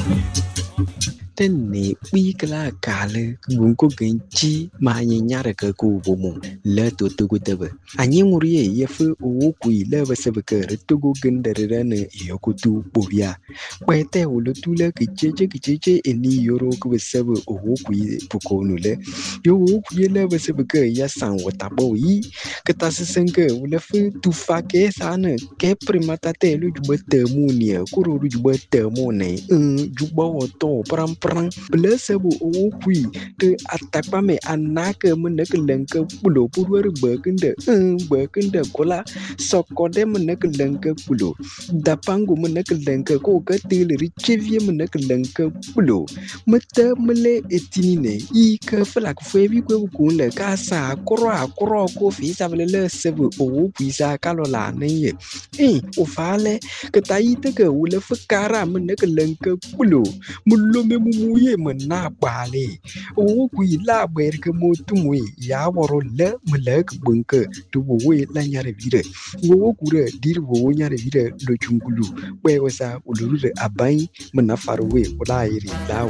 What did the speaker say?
tên này uy cái là cả là cũng có cái chi mà nhìn nhá cái cô bộ mông lỡ tụi cái tờ bờ anh em ngồi ấy yêu phụ ô quỷ lỡ bớt sờ bờ cái rồi tụi cái gần đời ra nè yêu cô tụi bồ bia quay theo lỡ tụi lỡ cái chế anh đi euro cái bớt sờ bờ ô quỷ phụ cô nụ lỡ yêu ô quỷ lỡ bớt sờ bờ cái ya sang vật tao bồi cái ta sẽ sang cái lỡ phụ tụi pha cái sao nè cái primata te lu bớt tờ mua nè cô rồi bớt tờ mua này ju bao to perang plus sebu okui te atakpa me anaka meneke lengke pulo purwer berkende kola sokode meneke lengke pulo dapangu meneke lengke ko ketil richevie meneke lengke pulo mete mele etinine I ke flak febi ko kunle kasa kro ko fi sabele sebu okui sa kalola ne ofale ketaite ke wule fakara meneke lengke pulo mulo me mumuye mena bale o kui la ber ke motumwe ya woro le melek bunke tu we la nyare vire wo kure dir wo nyare vire lo chungulu we wasa uluru abai mena farwe wala iri la